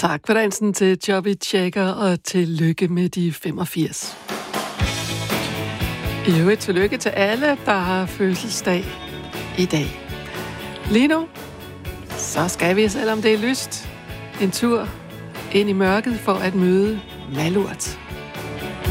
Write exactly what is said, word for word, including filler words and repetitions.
Tak for dansen til Chubby Checker, og tillykke med de femogfirs. I øvrigt tillykke til alle, der har fødselsdag i dag. Lige nu, så skal vi, selvom det er lyst, en tur ind i mørket for at møde Malurt.